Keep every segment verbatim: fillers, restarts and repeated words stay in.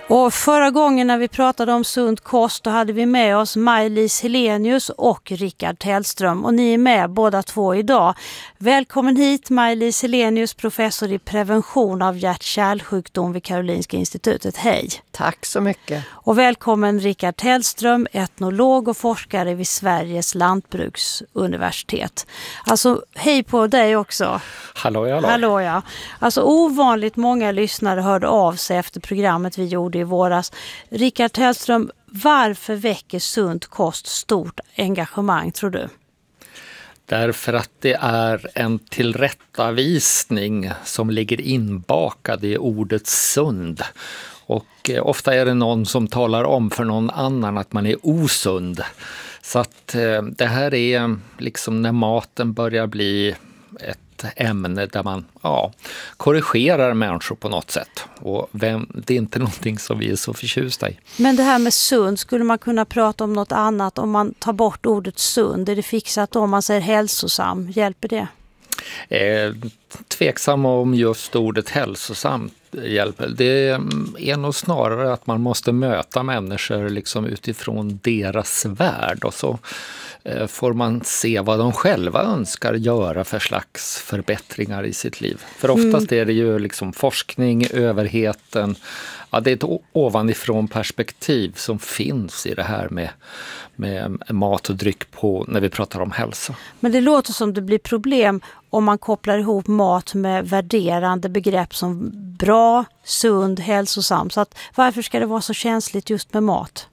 Och förra gången när vi pratade om sund kost då hade vi med oss Maj-Lis Helenius och Rickard Tellström. Och ni är med båda två idag. Välkommen hit Maj-Lis Helenius, professor i prevention av hjärt-kärlsjukdom vid Karolinska institutet. Hej! Tack så mycket. Och välkommen Rickard Tellström, etnolog och forskare vid Sveriges lantbruksuniversitet. Alltså hej på dig också. Hallå, hallå. Hallå ja. Alltså ovanligt många lyssnare hörde av sig efter programmet vi gjorde i våras. Rickard Tellström, varför väcker sund kost stort engagemang tror du? Därför att det är en tillrättavisning som ligger inbakad i ordet sund. Och eh, ofta är det någon som talar om för någon annan att man är osund. Så att eh, det här är liksom när maten börjar bli ett ämne där man ja, korrigerar människor på något sätt. Och vem, det är inte någonting som vi är så förtjusta i. Men det här med sund, skulle man kunna prata om något annat om man tar bort ordet sund? Är det fixat om man säger hälsosam? Hjälper det? Eh, tveksam om just ordet hälsosam hjälper. Det är nog snarare att man måste möta människor liksom utifrån deras värld och så eh, får man se vad de själva önskar göra för slags förbättringar i sitt liv. För oftast mm. är det ju liksom forskning, överheten, ja, det är ett ovanifrån perspektiv som finns i det här med, med mat och dryck på när vi pratar om hälsa. Men det låter som det blir problem om man kopplar ihop mat med värderande begrepp som bra, sund, hälsosam. Så att, varför ska det vara så känsligt just med mat?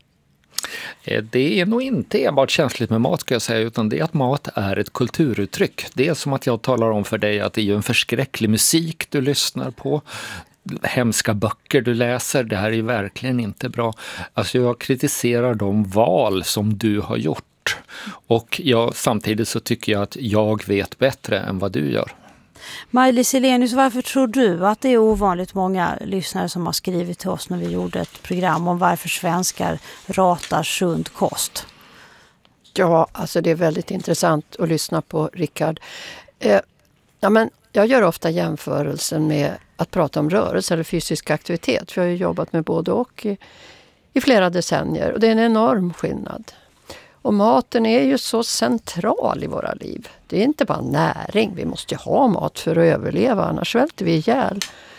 Det är nog inte enbart känsligt med mat ska jag säga, utan det är att mat är ett kulturuttryck. Det är som att jag talar om för dig att det är en förskräcklig musik du lyssnar på. Hemska böcker du läser, det här är verkligen inte bra. Alltså jag kritiserar de val som du har gjort. Och jag, samtidigt så tycker jag att jag vet bättre än vad du gör. Maj-Lis Helenius, varför tror du att det är ovanligt många lyssnare som har skrivit till oss när vi gjorde ett program om varför svenskar ratar sund kost? Ja, alltså det är väldigt intressant att lyssna på Rickard. Eh, ja, men jag gör ofta jämförelsen med att prata om rörelse eller fysisk aktivitet. För jag har ju jobbat med både och i, i flera decennier och det är en enorm skillnad. Och maten är ju så central i våra liv. Det är inte bara näring. Vi måste ju ha mat för att överleva, annars svälter vi ihjäl.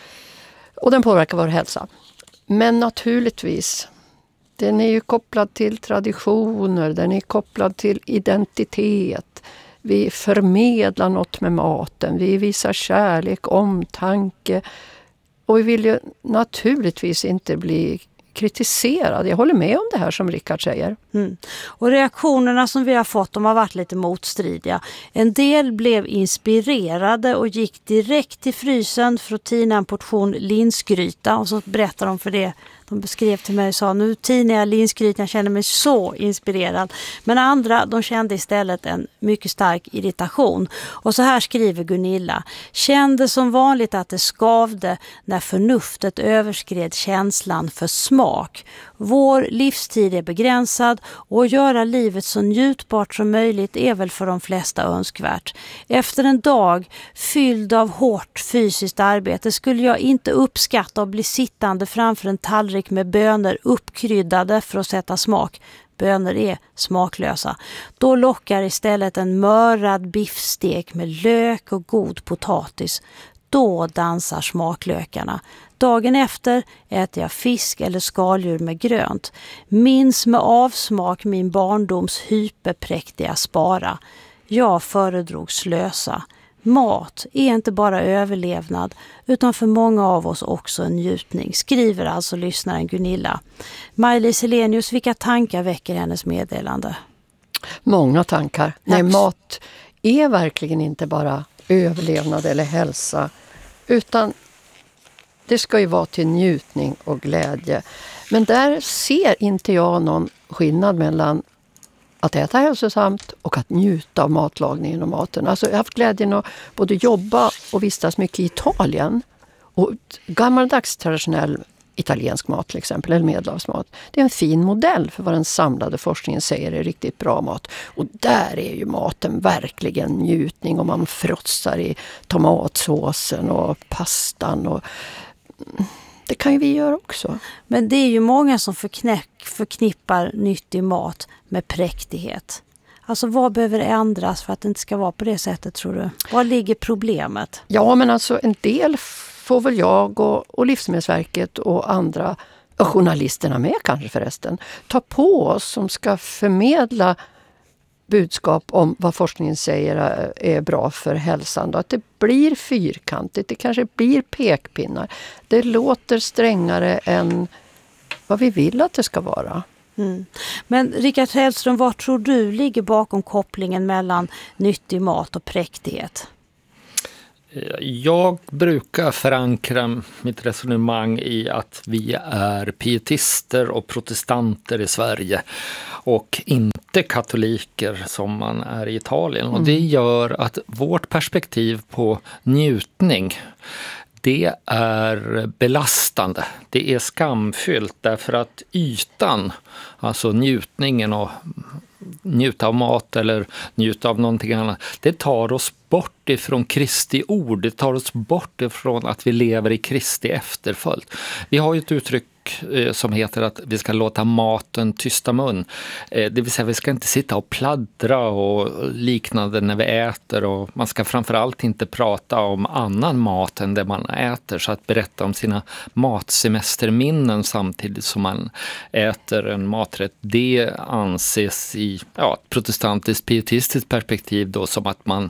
Och den påverkar vår hälsa. Men naturligtvis, den är ju kopplad till traditioner, den är kopplad till identitet. Vi förmedlar något med maten, vi visar kärlek, omtanke. Och vi vill ju naturligtvis inte bli kritiserad. Jag håller med om det här som Rickard säger. Mm. Och reaktionerna som vi har fått, de har varit lite motstridiga. En del blev inspirerade och gick direkt till frysen för att tina en portion linsgryta. Och så berättar de för det. De beskrev till mig och sa, nu tinar jag linsgrytan, jag känner mig så inspirerad. Men andra, de kände istället en mycket stark irritation. Och så här skriver Gunilla. Kände som vanligt att det skavde när förnuftet överskred känslan för smak. Vår livstid är begränsad och att göra livet så njutbart som möjligt är väl för de flesta önskvärt. Efter en dag fylld av hårt fysiskt arbete skulle jag inte uppskatta att bli sittande framför en tallrik med bönor uppkryddade för att sätta smak. Bönor är smaklösa. Då lockar istället en mörad biffstek med lök och god potatis. Då dansar smaklökarna. Dagen efter äter jag fisk eller skaldjur med grönt. Minns med avsmak min barndoms hyperpräktiga spara. Jag föredrog slösa. Mat är inte bara överlevnad utan för många av oss också en njutning, skriver alltså lyssnaren Gunilla. Maj-Lis Helenius, vilka tankar väcker hennes meddelande? Många tankar. Nej, mat är verkligen inte bara överlevnad eller hälsa, utan det ska ju vara till njutning och glädje. Men där ser inte jag någon skillnad mellan att äta hälsosamt och att njuta av matlagningen och maten. Alltså jag har haft glädjen att både jobba och vistas mycket i Italien. Och gammaldags traditionell italiensk mat till exempel, eller medelhavsmat. Det är en fin modell för vad den samlade forskningen säger är riktigt bra mat. Och där är ju maten verkligen njutning och man frossar i tomatsåsen och pastan. Och Det kan ju vi göra också. Men det är ju många som förknäck, förknippar nyttig mat med präktighet. Alltså vad behöver ändras för att det inte ska vara på det sättet, tror du? Var ligger problemet? Ja, men alltså en del får väl jag och, och Livsmedelsverket och andra, och journalisterna med kanske förresten, ta på oss som ska förmedla budskap om vad forskningen säger är bra för hälsan. Då. Att det blir fyrkantigt, det kanske blir pekpinnar. Det låter strängare än vad vi vill att det ska vara. Mm. Men Rickard Hellström, vad tror du ligger bakom kopplingen mellan nyttig mat och präktighet? Jag brukar förankra mitt resonemang i att vi är pietister och protestanter i Sverige och inte katoliker som man är i Italien. Och det gör att vårt perspektiv på njutning, det är belastande, det är skamfyllt därför att ytan, alltså njutningen och njuta av mat eller njuta av någonting annat, det tar oss bort ifrån Kristi ord, det tar oss bort ifrån att vi lever i Kristi efterföljd. Vi har ju ett uttryck som heter att vi ska låta maten tysta mun. Det vill säga vi ska inte sitta och pladdra och liknande när vi äter, och man ska framförallt inte prata om annan mat än det man äter, så att berätta om sina matsemesterminnen samtidigt som man äter en maträtt, det anses i ja, protestantiskt pietistiskt perspektiv då som att man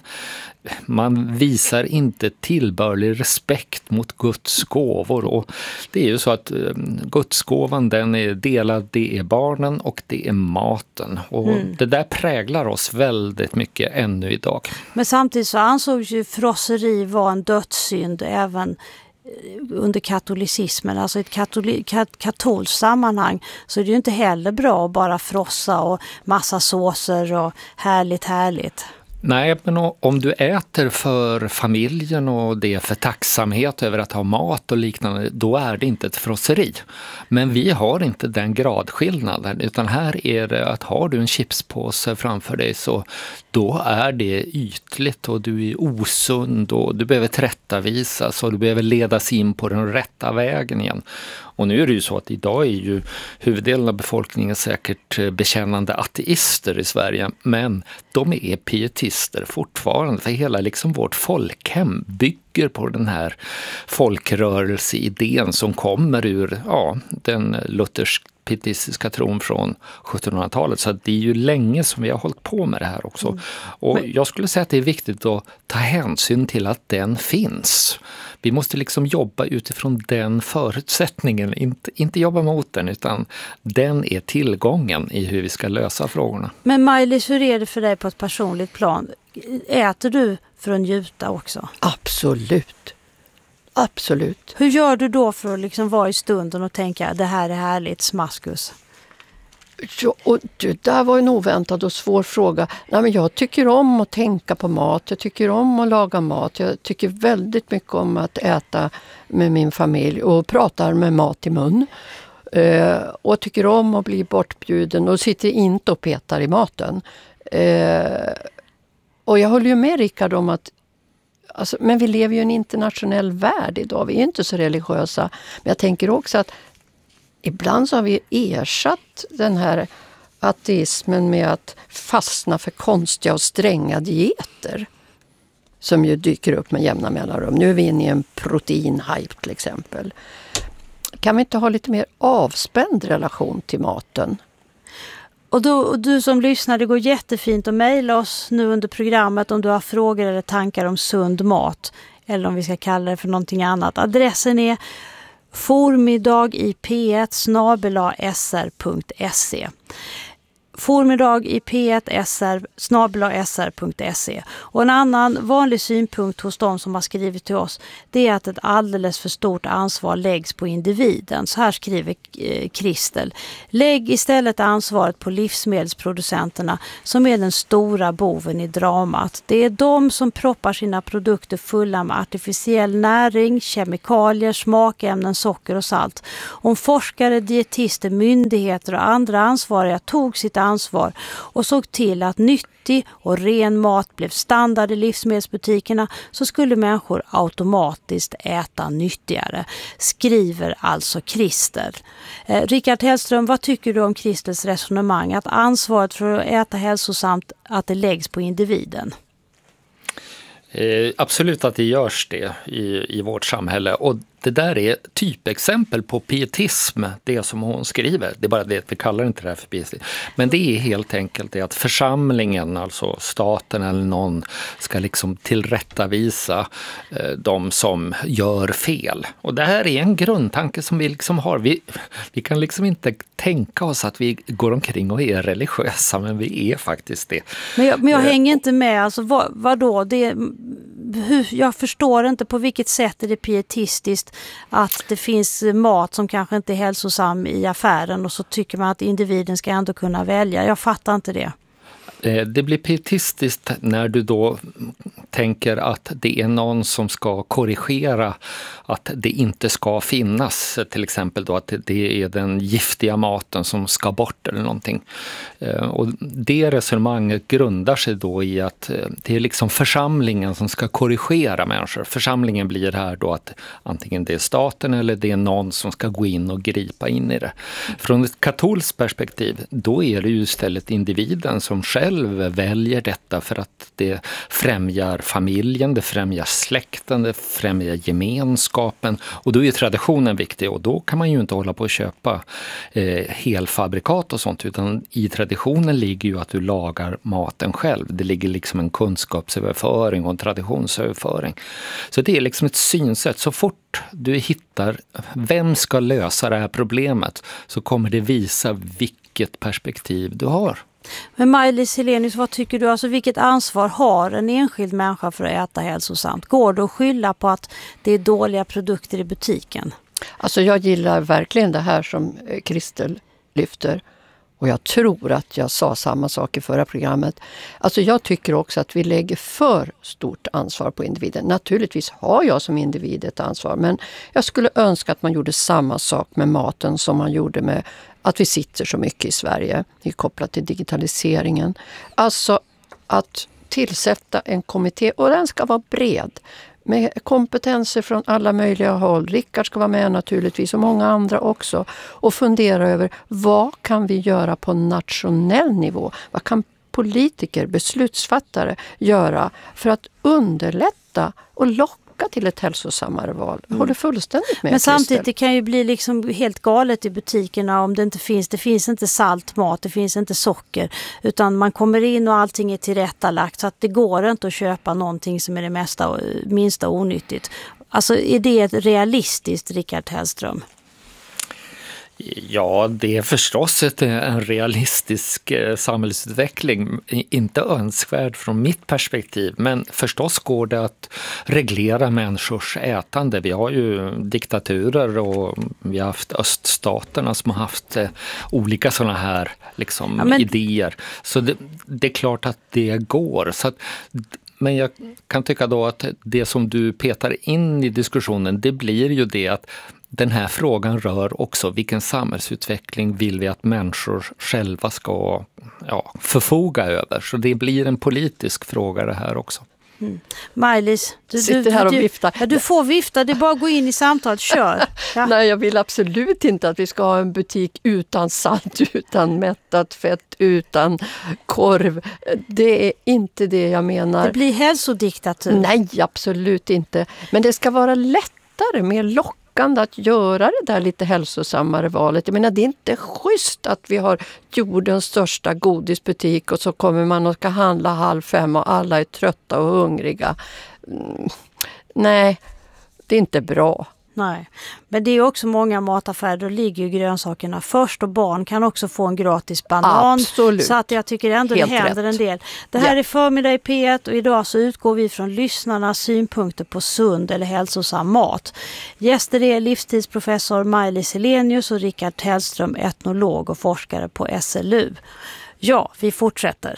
Man visar inte tillbörlig respekt mot Guds gåvor, och det är ju så att Guds gåvan, den är delad, det är barnen och det är maten, och mm. det där präglar oss väldigt mycket ännu idag. Men samtidigt så ansågs ju frosseri vara en dödssynd även under katolicismen, alltså i ett katoli- kat- katolskt sammanhang, så är det ju inte heller bra att bara frossa och massa såser och härligt härligt. Nej, men om du äter för familjen och det är för tacksamhet över att ha mat och liknande, då är det inte ett frosseri. Men vi har inte den gradskillnaden, utan här är det att har du en chipspåse framför dig, så då är det ytligt och du är osund och du behöver tillrättavisas och du behöver ledas in på den rätta vägen igen. Och nu är det ju så att idag är ju huvuddelen av befolkningen säkert bekännande ateister i Sverige, men de är pietister fortfarande, för hela liksom vårt folkhem bygger på den här folkrörelseidén som kommer ur ja, den luthersk pietistiska tron från sjuttonhundratalet. Så det är ju länge som vi har hållit på med det här också. Mm. Och jag skulle säga att det är viktigt att ta hänsyn till att den finns. Vi måste liksom jobba utifrån den förutsättningen, inte, inte jobba mot den, utan den är tillgången i hur vi ska lösa frågorna. Men Maj-Lis, hur är det för dig på ett personligt plan? Äter du för att njuta också? Absolut. Absolut. Hur gör du då för att liksom vara i stunden och tänka det här är härligt, smaskus? Ja, och det där var en oväntad och svår fråga. Nej, men jag tycker om att tänka på mat. Jag tycker om att laga mat. Jag tycker väldigt mycket om att äta med min familj och pratar med mat i mun. Eh, och tycker om att bli bortbjuden och sitter inte och petar i maten. Eh, och jag håller ju med Rickard om att alltså, men vi lever ju i en internationell värld idag. Vi är inte så religiösa. Men jag tänker också att ibland så har vi ersatt den här ateismen med att fastna för konstiga och stränga dieter. Som ju dyker upp med jämna mellanrum. Nu är vi inne i en proteinhype till exempel. Kan vi inte ha lite mer avspänd relation till maten? Och, då, och du som lyssnar, det går jättefint att mejla oss nu under programmet om du har frågor eller tankar om sund mat. Eller om vi ska kalla det för någonting annat. Adressen är formiddag i p ett snabel-a s r punkt se. Formiddag i p ett snabel-a s r punkt se. Och en annan vanlig synpunkt hos de som har skrivit till oss, det är att ett alldeles för stort ansvar läggs på individen. Så här skriver Kristel: lägg istället ansvaret på livsmedelsproducenterna som är den stora boven i dramat. Det är de som proppar sina produkter fulla med artificiell näring, kemikalier, smakämnen, socker och salt. Om forskare, dietister, myndigheter och andra ansvariga tog sitt ansvar och såg till att nyttig och ren mat blev standard i livsmedelsbutikerna, så skulle människor automatiskt äta nyttigare, skriver alltså Christer. Eh, Rickard Hellström, vad tycker du om Christers resonemang att ansvaret för att äta hälsosamt, att det läggs på individen? Eh, absolut att det görs det i, i vårt samhälle, och det där är typexempel på pietism, det som hon skriver. Det är bara det att vi kallar inte det här för pietism. Men det är helt enkelt det att församlingen, alltså staten eller någon, ska liksom tillrättavisa eh, de som gör fel. Och det här är en grundtanke som vi liksom har. Vi, vi kan liksom inte tänka oss att vi går omkring och är religiösa, men vi är faktiskt det. Men jag, men jag hänger inte med. Alltså, vad, vad då? Det, hur, jag förstår inte på vilket sätt är det pietistiskt att det finns mat som kanske inte är hälsosam i affären och så tycker man att individen ska ändå kunna välja. Jag fattar inte det. Det blir pietistiskt när du då tänker att det är någon som ska korrigera att det inte ska finnas. Till exempel då att det är den giftiga maten som ska bort eller någonting. Och det resonemanget grundar sig då i att det är liksom församlingen som ska korrigera människor. Församlingen blir här då att antingen det är staten eller det är någon som ska gå in och gripa in i det. Från ett katolskt perspektiv, då är det ju istället individen som själv väljer detta för att det främjar familjen, det främjar släkten, det främjar gemenskapen, och då är traditionen viktig, och då kan man ju inte hålla på att köpa eh, helfabrikat och sånt, utan i traditionen ligger ju att du lagar maten själv. Det ligger liksom en kunskapsöverföring och en traditionsöverföring. Så det är liksom ett synsätt. Så fort du hittar vem ska lösa det här problemet, så kommer det visa vilket perspektiv du har. Men Maj-Lis Helenius, vad tycker du? Alltså, vilket ansvar har en enskild människa för att äta hälsosamt? Går det att skylla på att det är dåliga produkter i butiken? Alltså jag gillar verkligen det här som Christer lyfter. Och jag tror att jag sa samma sak i förra programmet. Alltså jag tycker också att vi lägger för stort ansvar på individen. Naturligtvis har jag som individ ett ansvar, men jag skulle önska att man gjorde samma sak med maten som man gjorde med att vi sitter så mycket i Sverige. Det är kopplat till digitaliseringen. Alltså att tillsätta en kommitté, och den ska vara bred, med kompetenser från alla möjliga håll. Rickard ska vara med naturligtvis, och många andra också. Och fundera över vad kan vi göra på nationell nivå? Vad kan politiker, beslutsfattare göra för att underlätta och locka till ett hälsosammare val? Jag håller fullständigt med. Men samtidigt, Christer. det kan ju bli liksom helt galet i butikerna om det inte finns, det finns inte salt mat, det finns inte socker, utan man kommer in och allting är tillrättalagt, så att det går inte att köpa någonting som är det mesta, minsta onyttigt. Alltså är det realistiskt, Rickard Hellström? Ja, det är förstås ett, en realistisk eh, samhällsutveckling, inte önskvärd från mitt perspektiv, men förstås går det att reglera människors ätande. Vi har ju diktaturer och vi har haft öststaterna som har haft eh, olika sådana här liksom, ja, men... idéer. Så det, det är klart att det går. Så att, men jag kan tycka då att det som du petar in i diskussionen, det blir ju det att den här frågan rör också vilken samhällsutveckling vill vi att människor själva ska ja, förfoga över. Så det blir en politisk fråga det här också. Mm. Maj-Lis, du, sitter du, här och du, viftar. Ja, du får vifta, det är bara att gå in i samtalet, kör. Ja. Nej, jag vill absolut inte att vi ska ha en butik utan salt, utan mättat fett, utan korv. Det är inte det jag menar. Det blir hälsodiktatur. Nej, absolut inte. Men det ska vara lättare, mer lockande att göra det där lite hälsosammare valet. Jag menar, det är inte schysst att vi har jordens största godisbutik och så kommer man och ska handla halv fem och alla är trötta och hungriga. Mm. Nej, det är inte bra. Nej, men det är också många mataffärer, då ligger ju grönsakerna först och barn kan också få en gratis banan. Absolut. Så att jag tycker ändå Helt det händer rätt. en del. Det här Ja. är Förmiddag i P ett och idag så utgår vi från lyssnarnas synpunkter på sund eller hälsosam mat. Gäster är livstidsprofessor Maj-Lis Helenius och Rickard Hellström, etnolog och forskare på S L U. Ja, vi fortsätter.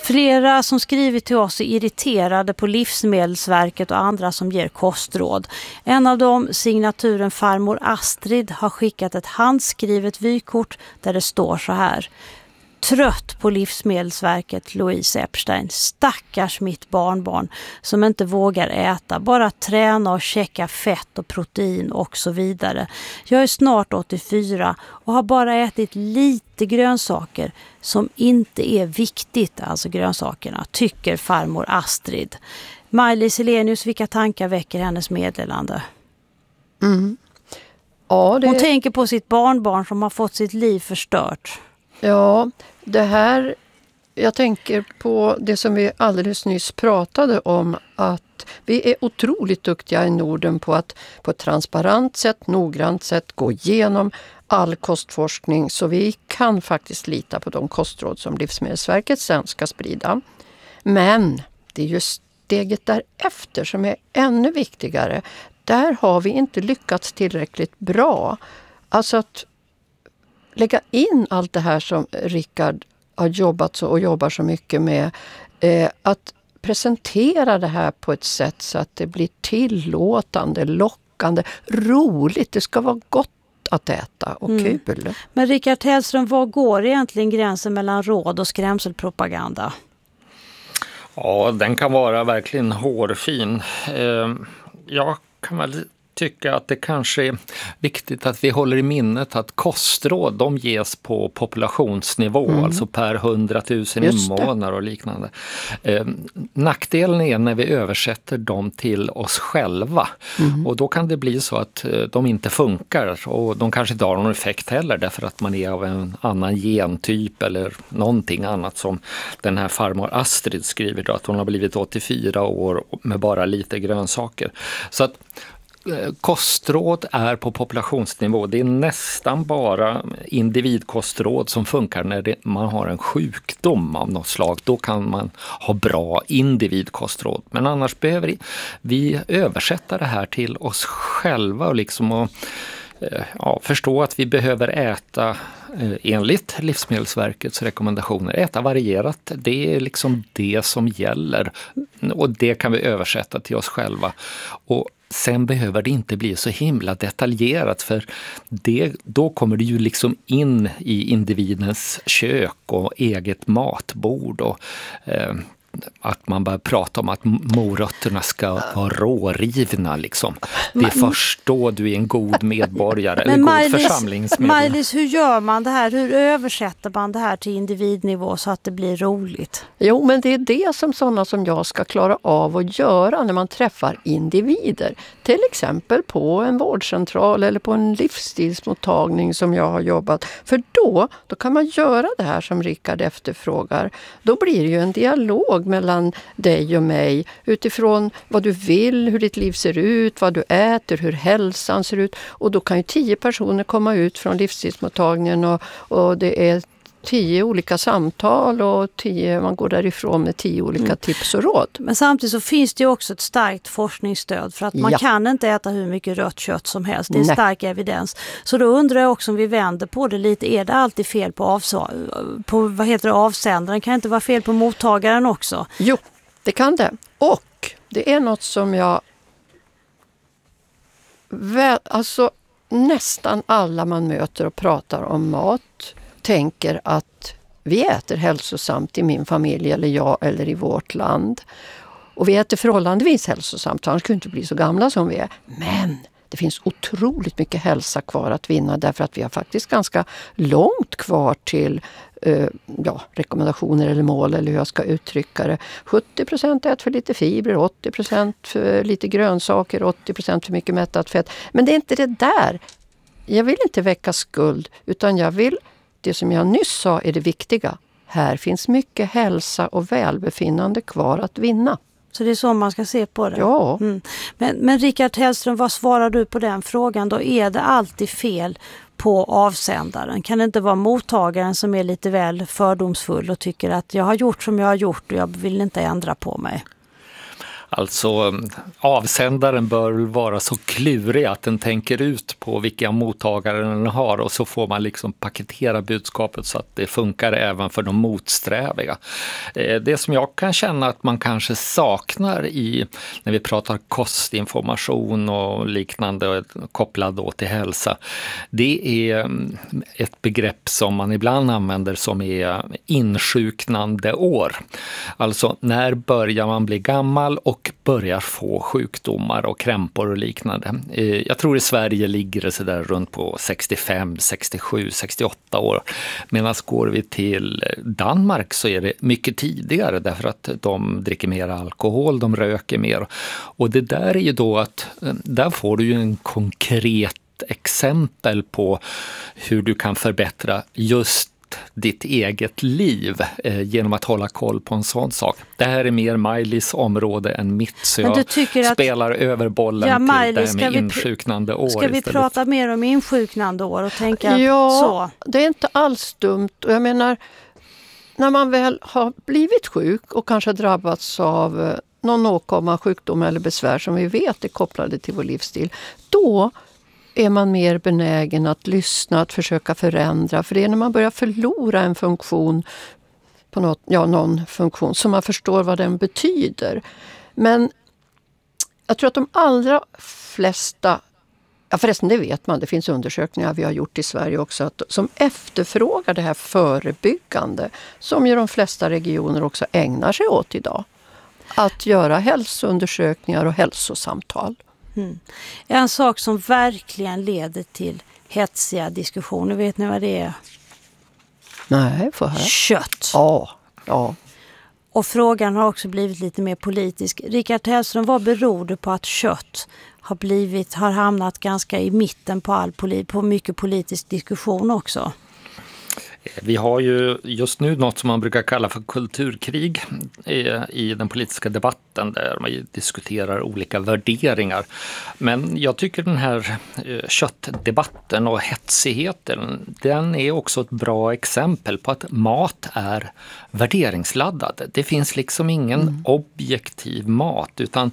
Flera som skrivit till oss är irriterade på Livsmedelsverket och andra som ger kostråd. En av dem, signaturen farmor Astrid, har skickat ett handskrivet vykort där det står så här: trött på Livsmedelsverket, Louise Epstein. Stackars mitt barnbarn som inte vågar äta, bara träna och checka fett och protein och så vidare. Jag är snart åttiofyra och har bara ätit lite grönsaker som inte är viktigt, alltså grönsakerna, tycker farmor Astrid. Maj-Lis Helenius, vilka tankar väcker hennes meddelande? Mm. Ja, det... Hon tänker på sitt barnbarn som har fått sitt liv förstört. Ja, det här, jag tänker på det som vi alldeles nyss pratade om, att vi är otroligt duktiga i Norden på att på ett transparent sätt, noggrant sätt gå igenom all kostforskning, så vi kan faktiskt lita på de kostråd som Livsmedelsverket sen ska sprida. Men det är just steget därefter som är ännu viktigare. Där har vi inte lyckats tillräckligt bra. Alltså att lägga in allt det här som Rickard har jobbat så och jobbar så mycket med. Eh, att presentera det här på ett sätt så att det blir tillåtande, lockande, roligt. Det ska vara gott att äta och mm. kul. Men Rickard Hellström, vad går egentligen gränsen mellan råd och skrämselpropaganda? Ja, den kan vara verkligen hårfin. Eh, jag kan väl tycka att det kanske är viktigt att vi håller i minnet att kostråd, de ges på populationsnivå, mm. alltså per hundratusen invånare och liknande. Eh, nackdelen är när vi översätter dem till oss själva. Mm. Och då kan det bli så att eh, de inte funkar, och de kanske inte har någon effekt heller därför att man är av en annan gentyp eller någonting annat, som den här farmor Astrid skriver då, att hon har blivit åttiofyra år med bara lite grönsaker. Så att kostråd är på populationsnivå. Det är nästan bara individkostråd som funkar när det, man har en sjukdom av något slag. Då kan man ha bra individkostråd. Men annars behöver vi översätta det här till oss själva och liksom och, ja, förstå att vi behöver äta enligt Livsmedelsverkets rekommendationer. Äta varierat, det är liksom det som gäller. Och det kan vi översätta till oss själva. Och sen behöver det inte bli så himla detaljerat, för det, då kommer det ju liksom in i individens kök och eget matbord, och eh, att man börjar prata om att morötterna ska vara rårivna liksom. Det är först då du är en god medborgare eller god Maj-Lis, församlingsmedlem. Maj-Lis, hur gör man det här? Hur översätter man det här till individnivå så att det blir roligt? Jo, men det är det som sådana som jag ska klara av att göra när man träffar individer. Till exempel på en vårdcentral eller på en livsstilsmottagning som jag har jobbat. För då, då kan man göra det här som Rickard efterfrågar. Då blir det ju en dialog mellan dig och mig utifrån vad du vill, hur ditt liv ser ut, vad du äter, hur hälsan ser ut. Och då kan ju tio personer komma ut från livsstilsmottagningen och, och det är tio olika samtal och tio, man går därifrån med tio olika mm. tips och råd. Men samtidigt så finns det ju också ett starkt forskningsstöd för att man ja. kan inte äta hur mycket rött kött som helst. Det är Nej. stark evidens. Så då undrar jag också, om vi vänder på det lite, är det alltid fel på, avs- på vad heter det, avsändaren? Kan det inte vara fel på mottagaren också? Jo, det kan det. Och det är något som jag väl, alltså nästan alla man möter och pratar om mat tänker att vi äter hälsosamt i min familj eller jag eller i vårt land. Och vi äter förhållandevis hälsosamt, annars skulle vi inte bli så gamla som vi är. Men det finns otroligt mycket hälsa kvar att vinna, därför att vi har faktiskt ganska långt kvar till eh, ja, rekommendationer eller mål, eller hur jag ska uttrycka det. sjuttio procent ät för lite fibrer, åttio procent för lite grönsaker, åttio procent för mycket mättat fett. Men det är inte det där. Jag vill inte väcka skuld, utan jag vill, det som jag nyss sa är det viktiga. Här finns mycket hälsa och välbefinnande kvar att vinna. Så det är så man ska se på det? Ja. Mm. Men, men Rickard Hellström, vad svarar du på den frågan då? Är det alltid fel på avsändaren? Kan det inte vara mottagaren som är lite väl fördomsfull och tycker att jag har gjort som jag har gjort och jag vill inte ändra på mig? Alltså avsändaren bör vara så klurig att den tänker ut på vilka mottagare den har och så får man liksom paketera budskapet så att det funkar även för de motsträviga. Det som jag kan känna att man kanske saknar i när vi pratar kostinformation och liknande kopplad då till hälsa, det är ett begrepp som man ibland använder som är insjuknande år. Alltså när börjar man bli gammal och börjar få sjukdomar och krämpor och liknande. Jag tror i Sverige ligger det så där runt på sextiofem, sextiosju, sextioåtta år. Medan går vi till Danmark så är det mycket tidigare därför att de dricker mer alkohol, de röker mer. Och det där är ju då att där får du ju en konkret exempel på hur du kan förbättra just ditt eget liv eh, genom att hålla koll på en sån sak. Det här är mer Miley's område än mitt, så jag spelar att, över bollen ja, till Miley, det här med insjuknande år. Ska vi istället. prata mer om insjuknande år och tänka ja, så? Det är inte alls dumt. Och jag menar, när man väl har blivit sjuk och kanske drabbats av någon åkomma, sjukdom eller besvär som vi vet är kopplade till vår livsstil, då är man mer benägen att lyssna, att försöka förändra. För det är när man börjar förlora en funktion, på något, ja, någon funktion, så man förstår vad den betyder. Men jag tror att de allra flesta, ja förresten det vet man, det finns undersökningar vi har gjort i Sverige också, att, som efterfrågar det här förebyggande, som ju de flesta regioner också ägnar sig åt idag. Att göra hälsoundersökningar och hälsosamtal. Mm. En sak som verkligen leder till hetsiga diskussioner, vet ni vad det är? Nej, får höra. Kött. Ja, ja. Och frågan har också blivit lite mer politisk. Rickard Hellström, vad beror det på att kött har, blivit, har hamnat ganska i mitten på, all poli- på mycket politisk diskussion också? Vi har ju just nu något som man brukar kalla för kulturkrig i den politiska debatten där man diskuterar olika värderingar. Men jag tycker den här köttdebatten och hetsigheten, den är också ett bra exempel på att mat är värderingsladdad. Det finns liksom ingen mm. objektiv mat, utan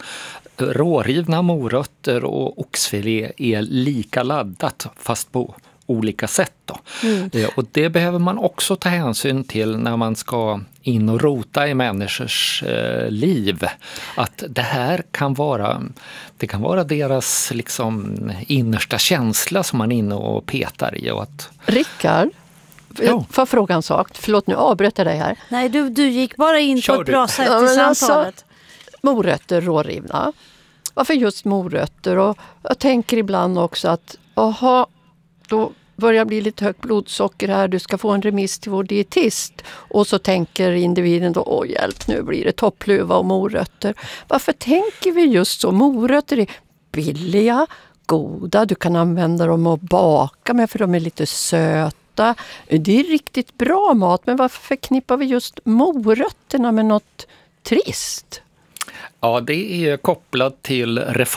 rårivna morötter och oxfilé är lika laddat fast på olika sätt då. Mm. Och det behöver man också ta hänsyn till när man ska in och rota i människors eh, liv. Att det här kan vara, det kan vara deras liksom innersta känsla som man är inne och petar i. Och att... Rickard, ja. Får fråga en sak? Förlåt, nu avbröt jag dig här. Nej, du, du gick bara in Kör på ett du. bra sätt ja, i samtalet. Alltså, morötter rårivna. Varför just morötter? Och jag tänker ibland också att aha, då börjar bli lite högt blodsocker här, du ska få en remiss till vår dietist. Och så tänker individen då, åh hjälp, nu blir det topplöva och morötter. Varför tänker vi just så? Morötter är billiga, goda, du kan använda dem och baka med för de är lite söta. Det är riktigt bra mat, men varför förknippar vi just morötterna med något trist? Ja, det är kopplat till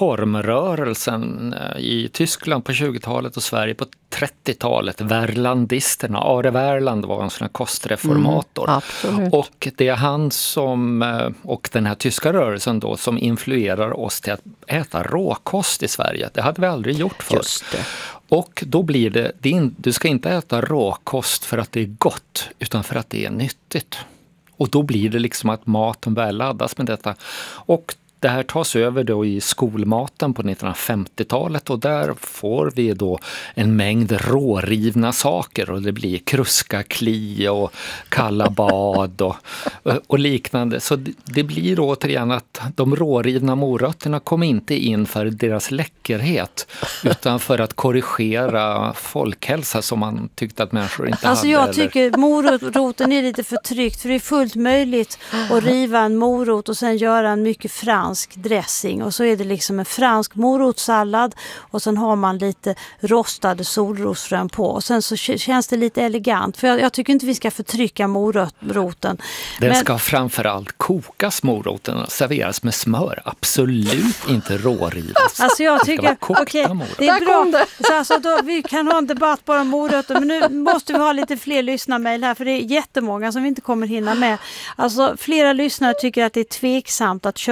reformrörelsen i Tyskland på tjugotalet och Sverige på trettiotalet. Värlandisterna, Are Värland var en sån här kostreformator. Mm, absolut. Och det är han som, och den här tyska rörelsen då, som influerar oss till att äta råkost i Sverige. Det hade vi aldrig gjort förr. Just det. Och då blir det, du ska inte äta råkost för att det är gott, utan för att det är nyttigt. Och då blir det liksom att maten väl laddas med detta. Och det här tas över då i skolmaten på nittonhundrafemtiotalet och där får vi då en mängd rårivna saker och det blir kruska, kli och kalla bad och, och liknande. Så det, det blir återigen att de rårivna morötterna kom inte in för deras läckerhet utan för att korrigera folkhälsa som man tyckte att människor inte alltså hade. Jag eller... tycker moroten är lite förtryckt för det är fullt möjligt att riva en morot och sen göra en mycket fransk dressing och så är det liksom en fransk morotssallad och sen har man lite rostade solrosfrön på och sen så känns det lite elegant för jag, jag tycker inte vi ska förtrycka moroten. Den Men... ska framförallt kokas moroten och serveras med smör, absolut inte rårivas. Alltså jag tycker okej, okay, det är bra. Så alltså då, vi kan ha en debatt bara om morötter men nu måste vi ha lite fler lyssnarmail här för det är jättemånga som vi inte kommer hinna med. Alltså flera lyssnare tycker att det är tveksamt att köttkonsumtion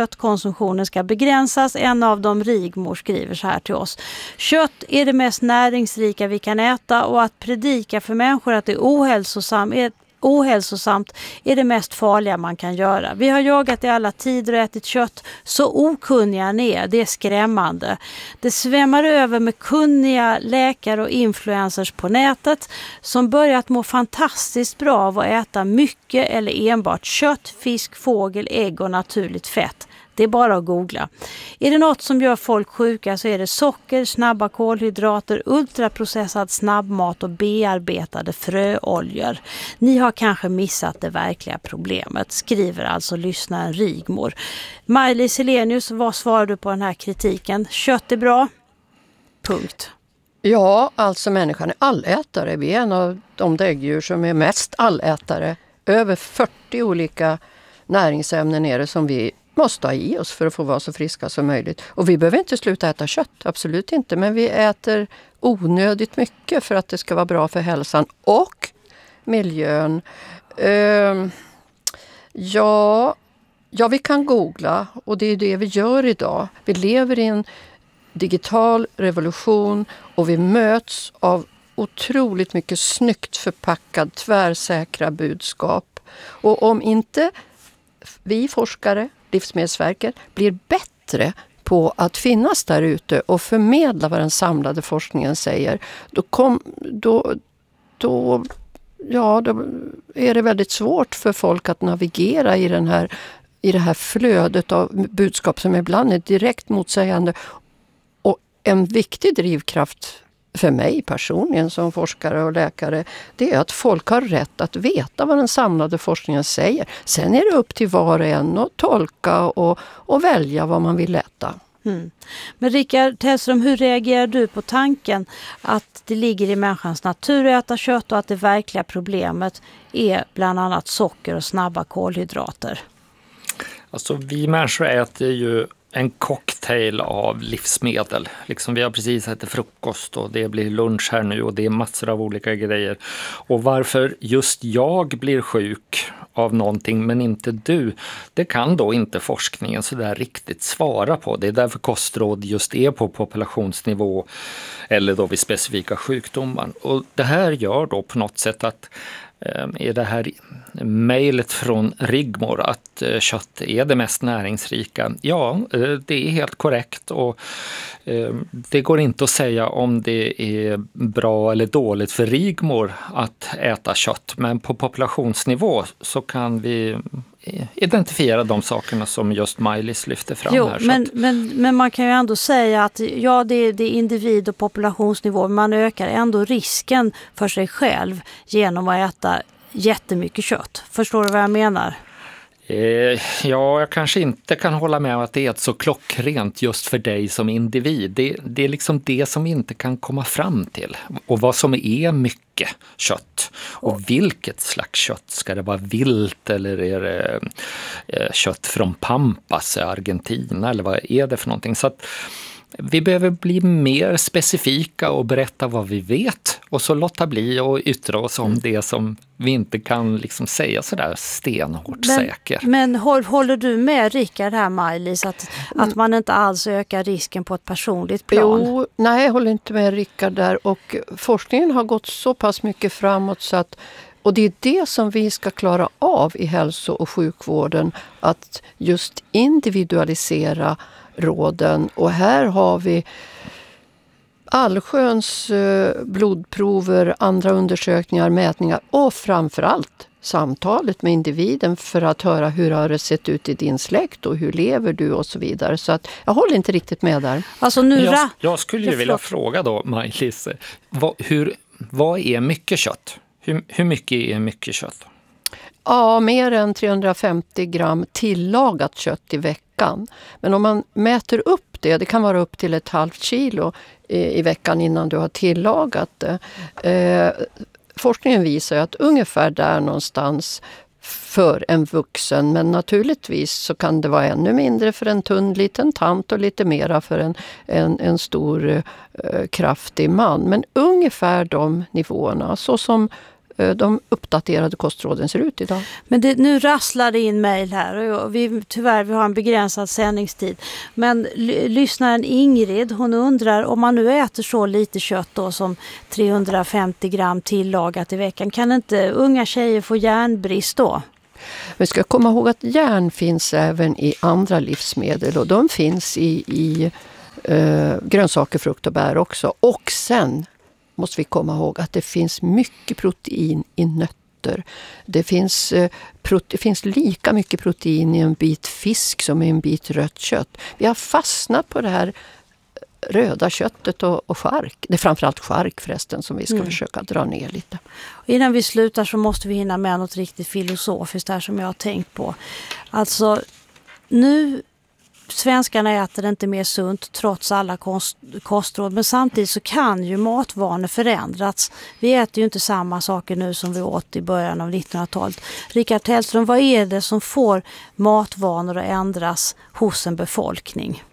köttkonsumtionen ska begränsas. En av dem, Rigmor, skriver så här till oss. Kött är det mest näringsrika vi kan äta, och att predika för människor att det är ohälsosamt är ohälsosamt är det mest farliga man kan göra. Vi har jagat i alla tider och ätit kött. Så okunniga ni är, det är skrämmande. Det svämmar över med kunniga läkare och influencers på nätet som börjat må fantastiskt bra av att äta mycket eller enbart kött, fisk, fågel, ägg och naturligt fett. Det är bara att googla. Är det något som gör folk sjuka så är det socker, snabba kolhydrater, ultraprocessad snabbmat och bearbetade fröoljor. Ni har kanske missat det verkliga problemet, skriver alltså lyssnaren Rigmor. Maj-Lis Helenius, vad svarar du på den här kritiken? Kött är bra? Punkt. Ja, alltså människan är allätare. Vi är en av de däggdjur som är mest allätare. Över fyrtio olika näringsämnen är det som vi måste ha i oss för att få vara så friska som möjligt. Och vi behöver inte sluta äta kött, absolut inte. Men vi äter onödigt mycket för att det ska vara bra för hälsan och miljön. Uh, ja, ja, vi kan googla, och det är det vi gör idag. Vi lever i en digital revolution och vi möts av otroligt mycket snyggt förpackad, tvärsäkra budskap. Och om inte vi forskare, Livsmedelsverket, blir bättre på att finnas där ute och förmedla vad den samlade forskningen säger, då, kom, då, då, ja, då är det väldigt svårt för folk att navigera i, den här, i det här flödet av budskap som ibland är direkt motsägande. Och en viktig drivkraft för mig personligen som forskare och läkare, det är att folk har rätt att veta vad den samlade forskningen säger. Sen är det upp till var och en att tolka och, och välja vad man vill äta. Mm. Men Rickard Tellström, hur reagerar du på tanken att det ligger i människans natur att äta kött och att det verkliga problemet är bland annat socker och snabba kolhydrater? Alltså vi människor äter ju en cocktail av livsmedel. Liksom vi har precis ätit frukost och det blir lunch här nu och det är massor av olika grejer. Och varför just jag blir sjuk av någonting men inte du, det kan då inte forskningen så där riktigt svara på. Det är därför kostråd just är på populationsnivå eller då vid specifika sjukdomar. Och det här gör då på något sätt att i det här mejlet från Rigmor att kött är det mest näringsrika. Ja, det är helt korrekt och det går inte att säga om det är bra eller dåligt för Rigmor att äta kött. Men på populationsnivå så kan vi identifiera de sakerna som just Maj-Lis lyfter fram jo, här. Men, men, men man kan ju ändå säga att ja, det är, det är individ- och populationsnivå. Man ökar ändå risken för sig själv genom att äta jättemycket kött. Förstår du vad jag menar? Ja, jag kanske inte kan hålla med om att det är så klockrent just för dig som individ. Det, det är liksom det som inte kan komma fram till. Och vad som är mycket kött. Och vilket slags kött. Ska det vara vilt eller är det kött från Pampas, Argentina eller vad är det för någonting? Så att vi behöver bli mer specifika och berätta vad vi vet och så låta bli och yttra oss om det som vi inte kan liksom säga sådär stenhårt men, säker. Men håller du med Rickard här, Maj-Lis, att, att man inte alls ökar risken på ett personligt plan? Jo, nej, jag håller inte med Rickard där, och forskningen har gått så pass mycket framåt så att, och det är det som vi ska klara av i hälso- och sjukvården, att just individualisera råden. Och här har vi allsköns eh, blodprover, andra undersökningar, mätningar och framförallt samtalet med individen för att höra hur har det sett ut i din släkt och hur lever du och så vidare. Så att jag håller inte riktigt med där. Alltså nu jag, jag skulle ju vilja fråga då, Maj-Lis, vad, hur, vad är mycket kött? Hur, hur mycket är mycket kött? Ja, mer än trehundrafemtio gram tillagat kött i veckan. Men om man mäter upp det, det kan vara upp till ett halvt kilo i, i veckan innan du har tillagat det. Eh, forskningen visar att ungefär där någonstans för en vuxen, men naturligtvis så kan det vara ännu mindre för en tunn liten tant och lite mera för en, en, en stor eh, kraftig man. Men ungefär de nivåerna, så som de uppdaterade kostråden ser ut idag. Men det, nu rasslar det in mejl här och vi, tyvärr vi har en begränsad sändningstid. Men l- lyssnaren Ingrid, hon undrar om man nu äter så lite kött då som trehundrafemtio gram tillagat i veckan, kan inte unga tjejer få järnbrist då? Vi ska komma ihåg att järn finns även i andra livsmedel och de finns i, i eh, grönsaker, frukt och bär också. Och sen måste vi komma ihåg att det finns mycket protein i nötter. Det finns, eh, prote- det finns lika mycket protein i en bit fisk som i en bit rött kött. Vi har fastnat på det här röda köttet och, och chark. Det är framförallt chark förresten som vi ska mm. försöka dra ner lite. Och innan vi slutar så måste vi hinna med något riktigt filosofiskt här som jag har tänkt på. Alltså nu, svenskarna äter inte mer sunt trots alla kost, kostråd, men samtidigt så kan ju matvanor förändras. Vi äter ju inte samma saker nu som vi åt i början av nittonhundratalet. Rickard Hellström, vad är det som får matvanor att ändras hos en befolkning?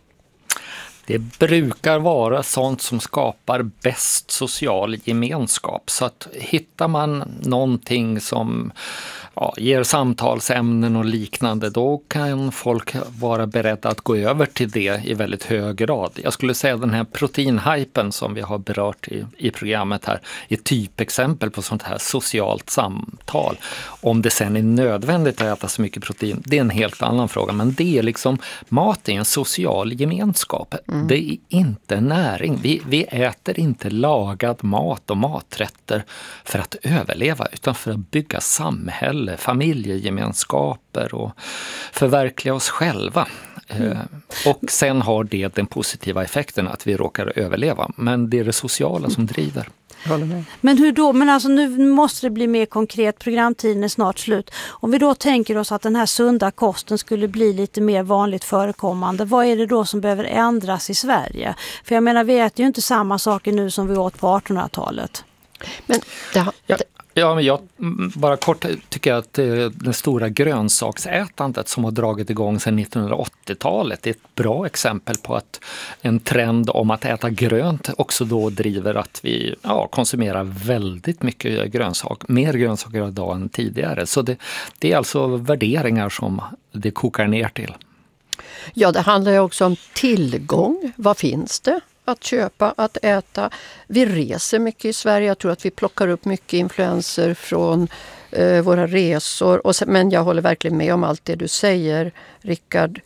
Det brukar vara sånt som skapar bäst social gemenskap. Så att hittar man någonting som ja, ger samtalsämnen och liknande, då kan folk vara beredda att gå över till det i väldigt hög grad. Jag skulle säga den här proteinhypen som vi har berört i, i programmet här är ett typexempel på sånt här socialt samtal. Om det sen är nödvändigt att äta så mycket protein, det är en helt annan fråga. Men det är liksom, mat är en social gemenskap. Mm. Det är inte näring. Vi, vi äter inte lagad mat och maträtter för att överleva utan för att bygga samhälle, familjegemenskaper och förverkliga oss själva. Mm. Eh, och sen har det den positiva effekten att vi råkar överleva. Men det är det sociala som driver. Men hur då? Men alltså nu måste det bli mer konkret. Programtiden är snart slut. Om vi då tänker oss att den här sunda kosten skulle bli lite mer vanligt förekommande, vad är det då som behöver ändras i Sverige? För jag menar, vi äter ju inte samma saker nu som vi åt på artonhundratalet. Men det har... Ja. Ja, men jag bara kort tycker att det stora grönsaksätandet som har dragit igång sedan nittonhundraåttiotalet är ett bra exempel på att en trend om att äta grönt också då driver att vi ja, konsumerar väldigt mycket grönsak, mer grönsaker idag än tidigare. Så det, det är alltså värderingar som det kokar ner till. Ja, det handlar ju också om tillgång. Vad finns det att köpa, att äta? Vi reser mycket i Sverige. Jag tror att vi plockar upp mycket influenser från eh, våra resor. Och sen, men jag håller verkligen med om allt det du säger, Rickard.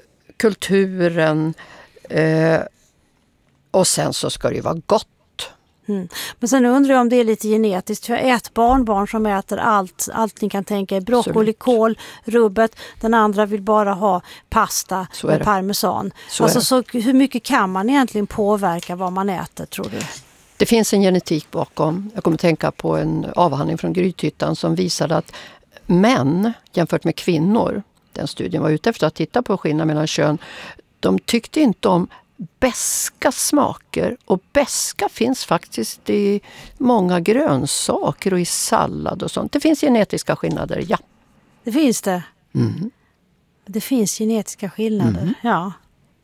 Kulturen. Eh, och sen så ska det ju vara gott. Mm. Men sen undrar jag om det är lite genetiskt. Jag har ett barnbarn som äter allt, allt ni kan tänka er. Broccoli, kål, rubbet. Den andra vill bara ha pasta med parmesan. Så, alltså, så hur mycket kan man egentligen påverka vad man äter, tror du? Det finns en genetik bakom. Jag kommer att tänka på en avhandling från Grythyttan som visade att män jämfört med kvinnor, den studien var ute efter att titta på skillnaden mellan kön, de tyckte inte om beska smaker, och beska finns faktiskt i många grönsaker och i sallad och sånt. Det finns genetiska skillnader, ja. Det finns det? Mm. Det finns genetiska skillnader, mm. ja.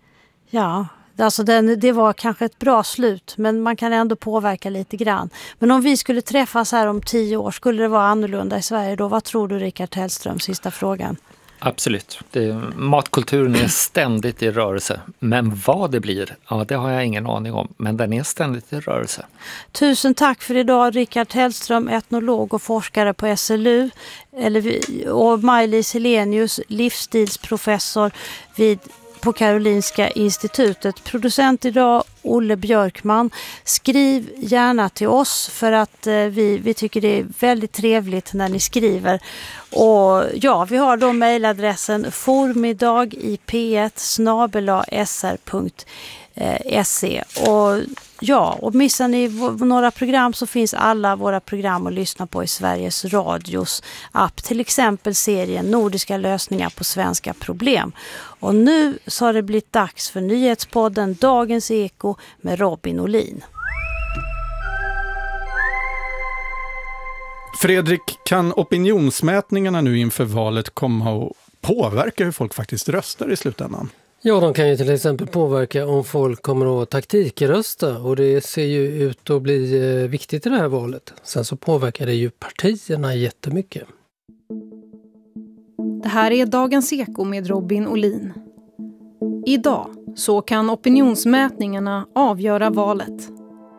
Ja, alltså den, det var kanske ett bra slut, men man kan ändå påverka lite grann. Men om vi skulle träffas här om tio år, skulle det vara annorlunda i Sverige då? Vad tror du, Rickard Hellström, sista frågan? Absolut. Det, matkulturen är ständigt i rörelse. Men vad det blir, ja, det har jag ingen aning om. Men den är ständigt i rörelse. Tusen tack för idag, Rickard Hellström, etnolog och forskare på S L U. Eller, och Maj-Lis Helenius, livsstilsprofessor vid på Karolinska institutet. Producent idag Olle Björkman. Skriv gärna till oss för att eh, vi, vi tycker det är väldigt trevligt när ni skriver. Och ja, vi har då mejladressen formiddag i p ett snabel-a s r punkt se. Och ja, och missar ni v- några program så finns alla våra program att lyssna på i Sveriges Radios app. Till exempel serien Nordiska lösningar på svenska problem. Och nu så har det blivit dags för nyhetspodden Dagens Eko med Robin Olin. Fredrik, kan opinionsmätningarna nu inför valet komma att påverka hur folk faktiskt röstar i slutändan? Ja, de kan ju till exempel påverka om folk kommer att taktikrösta, och det ser ju ut att bli viktigt i det här valet. Sen så påverkar det ju partierna jättemycket. Det här är Dagens Eko med Robin Olin. Idag så kan opinionsmätningarna avgöra valet.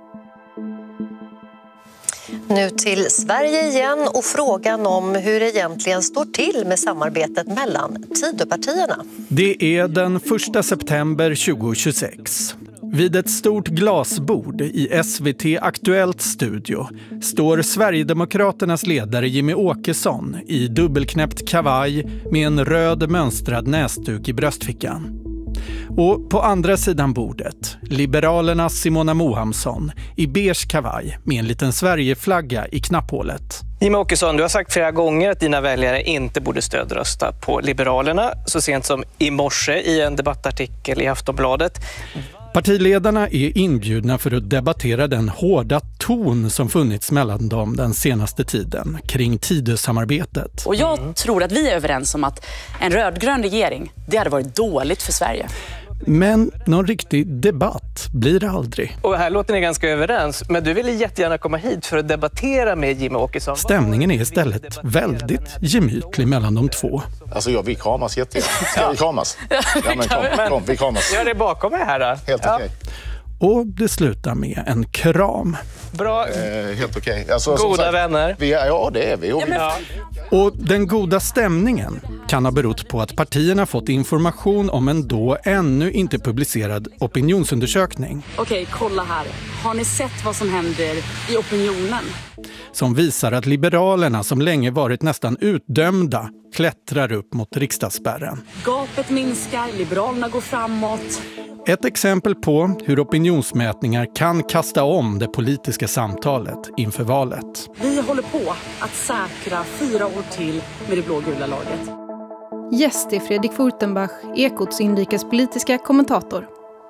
Nu till Sverige igen och frågan om hur det egentligen står till med samarbetet mellan Tidöpartierna. Det är den första september tjugohundratjugosex. Vid ett stort glasbord i S V T Aktuellt studio står Sverigedemokraternas ledare Jimmie Åkesson i dubbelknäppt kavaj med en röd mönstrad näsduk i bröstfickan. Och på andra sidan bordet, Liberalernas Simona Mohamsson i beige kavaj med en liten Sverigeflagga i knapphålet. Jimmie Åkesson, du har sagt flera gånger att dina väljare inte borde stödrösta på Liberalerna, så sent som i morse i en debattartikel i Aftonbladet. Partiledarna är inbjudna för att debattera den hårda ton som funnits mellan dem den senaste tiden kring Tidösamarbetet. Och jag tror att vi är överens om att en rödgrön regering, det hade varit dåligt för Sverige. Men någon riktig debatt blir det aldrig. Och här låter ni ganska överens, men du ville jättegärna komma hit för att debattera med Jimmie Åkesson. Stämningen är istället väldigt gemytlig mellan de två. Alltså jag vill kramas jättegärna. Ska vi kramas? Ja, men kom, kom, vi kramas. Gör det bakom mig här då. Helt ja. okej. Och det slutar med en kram. Bra. Eh, helt okej. Alltså, goda sagt, vänner. Vi är, ja, det är vi. Och, vi. Ja. och den goda stämningen kan ha berott på att partierna fått information om en då ännu inte publicerad opinionsundersökning. Okej, kolla här. Har ni sett vad som händer i opinionen? Som visar att Liberalerna, som länge varit nästan utdömda, klättrar upp mot riksdagsspärren. Gapet minskar, Liberalerna går framåt. Ett exempel på hur opinionsmätningar kan kasta om det politiska samtalet inför valet. Vi håller på att säkra fyra år till med det blågula laget. Gäst är Fredrik Furtenbach, Ekots inrikespolitiska kommentator.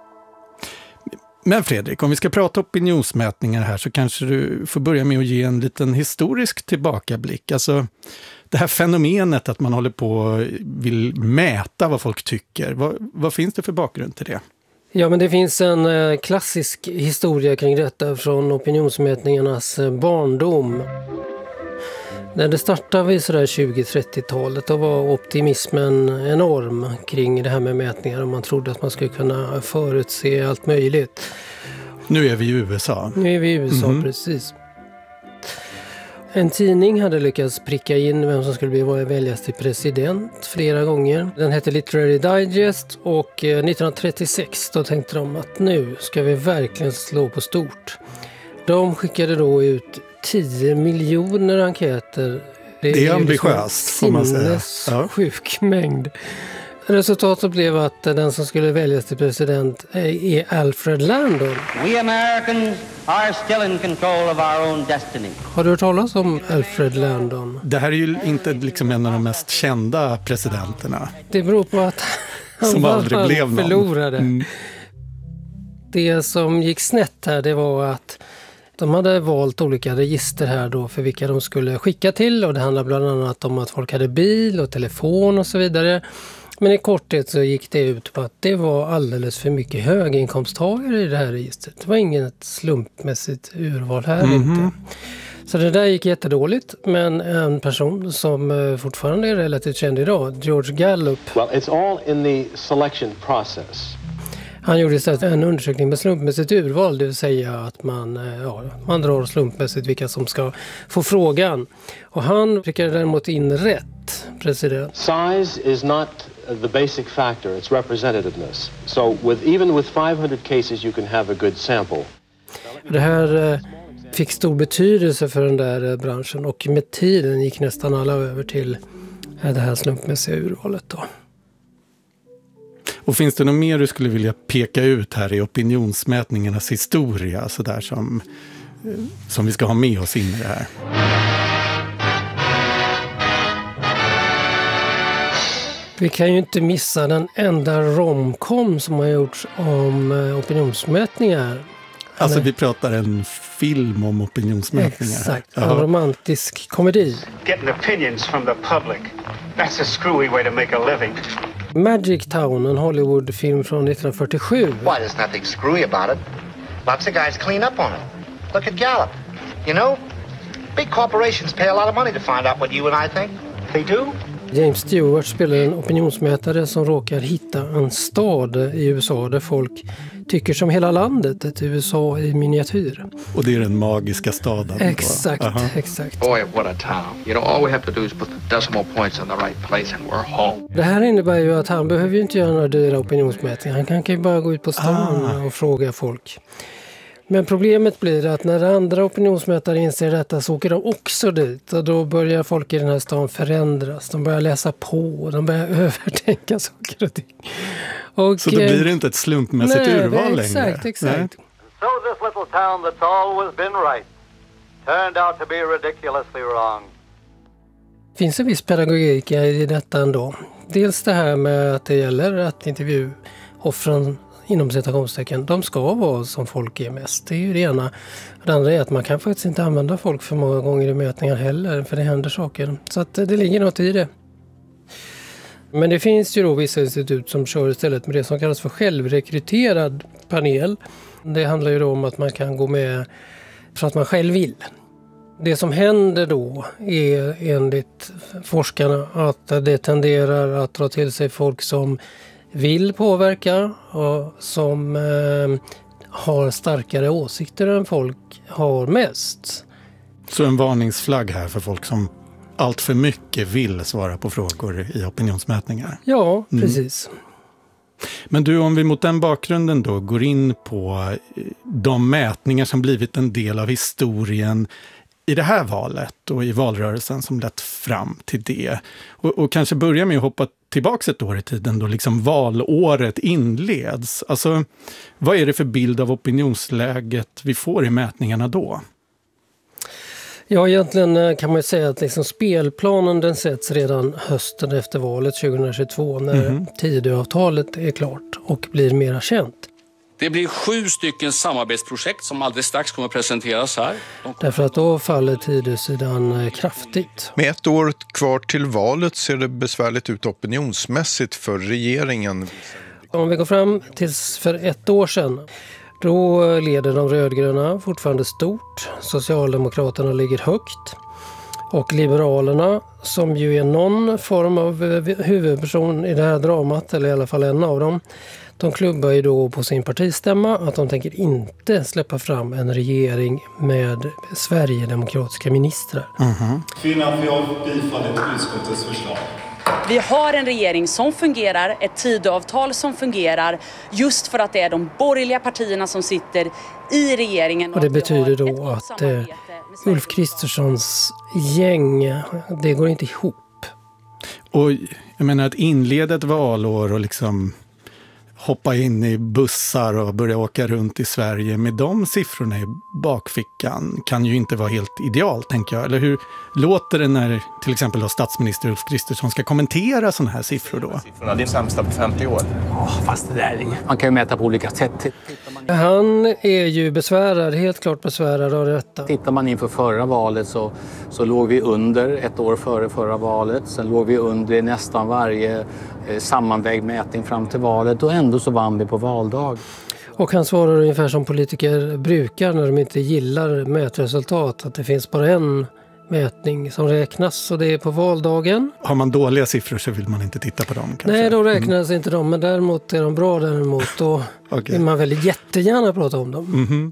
Men Fredrik, om vi ska prata opinionsmätningar här så kanske du får börja med att ge en liten historisk tillbakablick. Alltså det här fenomenet att man håller på och vill mäta vad folk tycker. Vad, vad finns det för bakgrund till det? Ja, men det finns en eh, klassisk historia kring detta från opinionsmätningarnas eh, barndom. När det startade vid sådär tjugo-trettiotalet då var optimismen enorm kring det här med mätningar, och man trodde att man skulle kunna förutse allt möjligt. Nu är vi i U S A. Nu är vi i U S A, mm-hmm. precis. En tidning hade lyckats pricka in vem som skulle bli väljas till president flera gånger. Den hette Literary Digest, och nittonhundratrettiosex då tänkte de att nu ska vi verkligen slå på stort. De skickade då ut tio miljoner enkäter. Det är, det är ambitiöst, får man säga. Ja. Sjuk mängd. Resultatet blev att den som skulle väljas till president är Alfred Landon. We Americans are still in control of our own destiny. Har du hört talas om Alfred Landon? Det här är ju inte liksom en av de mest kända presidenterna. Det beror på att han, som aldrig han blev någon. förlorade. Mm. Det som gick snett här, det var att de hade valt olika register här då för vilka de skulle skicka till, och det handlar bland annat om att folk hade bil och telefon och så vidare. Men i korthet så gick det ut på att det var alldeles för mycket höginkomsttagare i det här registret. Det var inget slumpmässigt urval här mm-hmm. inte. Så det där gick jättedåligt, men en person som fortfarande är relativt känd idag, George Gallup. Well, it's all in the selection process. Han gjorde istället en undersökning med slumpmässigt urval, det vill säga att man, ja, man drar slumpmässigt vilka som ska få frågan. Och han prickade däremot in rätt president. Size is not the basic factor, it's representativeness. So with, even with five hundred cases you can have a good sample. Det här fick stor betydelse för den där branschen, och med tiden gick nästan alla över till det här slumpmässiga urvalet då. Och finns det något mer du skulle vilja peka ut här i opinionsmätningarnas historia, så där som, som vi ska ha med oss in i det här? Vi kan ju inte missa den enda romcom som har gjorts om opinionsmätningar. Alltså vi pratar en film om opinionsmätningar. Exakt, här. En romantisk komedi. Getting opinions from the public. That's a screwy way to make a living. Magic Town, en Hollywoodfilm från nittonhundrafyrtiosju. Why, there's nothing screwy about it. Lots of guys clean up on it. Look at Gallup. You know, big corporations pay a lot of money to find out what you and I think. They do. James Stewart spelar en opinionsmätare som råkar hitta en stad i U S A där folk tycker som hela landet, ett U S A i miniatyr. Och det är den magiska staden. Exakt, uh-huh. exakt. Boy, what a town. You know, all we have to do is put the decimal points in the right place and we're home. Det här innebär ju att han behöver ju inte göra några dyra opinionsmätningar. Han kan, kan ju bara gå ut på stan ah. och fråga folk. Men problemet blir att när andra opinionsmätare inser detta så åker de också dit. Och då börjar folk i den här stan förändras. De börjar läsa på. De börjar övertänka saker och ting. Och, så då blir det inte ett slumpmässigt nej, urval längre? Exakt, exakt. Nej. So this little town that's always been right turned out to be ridiculously wrong. Det finns en viss pedagogik i detta ändå. Dels det här med att det gäller att intervjuoffren inom citationstecken, de ska vara som folk är mest. Det är ju det ena. Det andra är att man kan faktiskt inte använda folk för många gånger i mätningar heller, för det händer saker. Så att det ligger något i det. Men det finns ju då vissa institut som kör istället med det som kallas för självrekryterad panel. Det handlar ju då om att man kan gå med för att man själv vill. Det som händer då är enligt forskarna att det tenderar att dra till sig folk som vill påverka och som eh, har starkare åsikter än folk har mest. Så en varningsflagg här för folk som allt för mycket vill svara på frågor i opinionsmätningar. Ja, precis. Mm. Men du, om vi mot den bakgrunden då går in på de mätningar som blivit en del av historien i det här valet och i valrörelsen som lett fram till det. Och, och kanske börja med att hoppa tillbaka ett år i tiden då liksom valåret inleds. Alltså, vad är det för bild av opinionsläget vi får i mätningarna då? Ja, egentligen kan man ju säga att liksom spelplanen den sätts redan hösten efter valet tjugohundratjugotvå när mm. Tidöavtalet är klart och blir mera känt. Det blir sju stycken samarbetsprojekt som alldeles strax kommer att presenteras här. Därför att då faller Tidösidan kraftigt. Med ett år kvar till valet ser det besvärligt ut opinionsmässigt för regeringen. Om vi går fram tills för ett år sedan, då leder de rödgröna fortfarande stort. Socialdemokraterna ligger högt. Och Liberalerna, som ju är någon form av huvudperson i det här dramat, eller i alla fall en av dem, de klubbar ju då på sin partistämma att de tänker inte släppa fram en regering med sverigedemokratiska ministrar. Mm-hmm. Kvinnan får bifallet utskottets förslag. Vi har en regering som fungerar, ett Tidöavtal som fungerar, just för att det är de borgerliga partierna som sitter i regeringen. Och det betyder då att eh, Ulf Kristerssons gäng, det går inte ihop. Och jag menar att inleda ett valår och liksom hoppa in i bussar och börja åka runt i Sverige med de siffrorna i bakfickan kan ju inte vara helt idealt, tänker jag. Eller hur låter det när till exempel då statsminister Ulf Kristersson ska kommentera sådana här siffror då? Siffrorna, det är sämsta på femtio år. Oh, fast det där är inget. Man kan ju mäta på olika sätt. Han är ju besvärad, helt klart besvärad av detta. Tittar man inför förra valet så, så låg vi under ett år före förra valet. Sen låg vi under nästan varje eh, sammanvägd mätning fram till valet och ändå så vann vi på valdag. Och han svarar ungefär som politiker brukar när de inte gillar mätresultat, att det finns bara en mätning som räknas och det är på valdagen. Har man dåliga siffror så vill man inte titta på dem kanske? Nej, då räknas mm. inte de, men däremot är de bra däremot, då okay. vill man väl jättegärna prata om dem. Mm-hmm.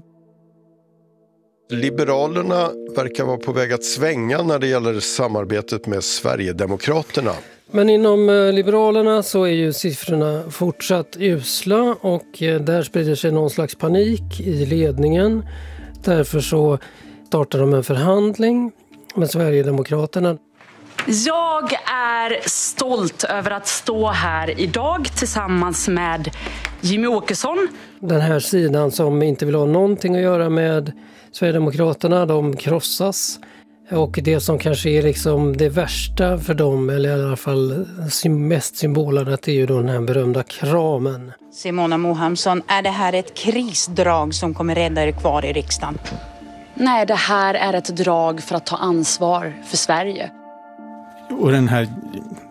Liberalerna verkar vara på väg att svänga när det gäller samarbetet med Sverigedemokraterna. Men inom Liberalerna så är ju siffrorna fortsatt usla och där sprider sig någon slags panik i ledningen. Därför så startar de en förhandling med Sverigedemokraterna. Jag är stolt över att stå här idag tillsammans med Jimmie Åkesson. Den här sidan som inte vill ha någonting att göra med Sverigedemokraterna, de krossas. Och det som kanske är liksom det värsta för dem, eller i alla fall mest symboladdat, är ju då den här berömda kramen. Simona Mohamsson, är det här ett krisdrag som kommer rädda er kvar i riksdagen? Nej, det här är ett drag för att ta ansvar för Sverige. Och den här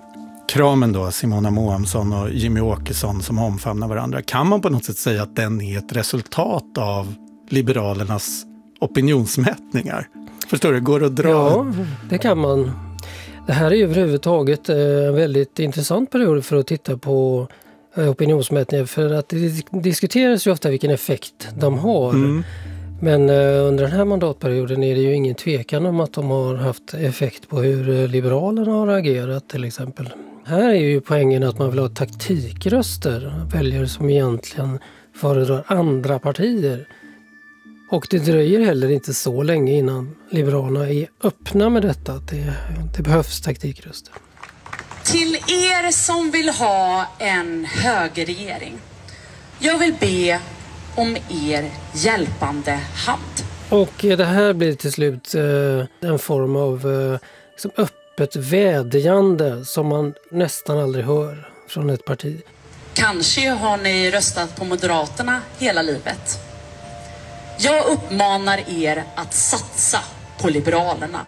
kramen då, Simona Moamsson och Jimmy Åkesson som omfamnar varandra, kan man på något sätt säga att den är ett resultat av Liberalernas opinionsmätningar? Förstår du, går det att dra? Ja, det kan man. Det här är ju överhuvudtaget en väldigt intressant period för att titta på opinionsmätningar, för att det diskuteras ju ofta vilken effekt de har. Mm. Men under den här mandatperioden är det ju ingen tvekan om att de har haft effekt på hur Liberalerna har agerat till exempel. Här är ju poängen att man vill ha taktikröster, väljare som egentligen föredrar andra partier. Och det dröjer heller inte så länge innan Liberalerna är öppna med detta, att det, det behövs taktikröster. Till er som vill ha en högerregering, jag vill be om er hjälpande hand. Och det här blir till slut eh, en form av eh, liksom öppet vädjande som man nästan aldrig hör från ett parti. Kanske har ni röstat på Moderaterna hela livet. Jag uppmanar er att satsa på Liberalerna.